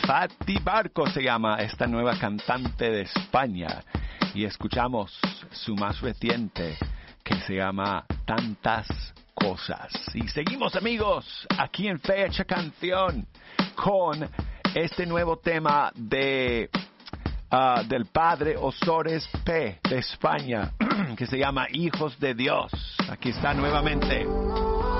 Fati Barco se llama esta nueva cantante de España. Y escuchamos su más reciente, que se llama Tantas Cosas. Y seguimos, amigos, aquí en Fecha Canción con este nuevo tema del padre Ozores P. de España, que se llama Hijos de Dios. Aquí está nuevamente.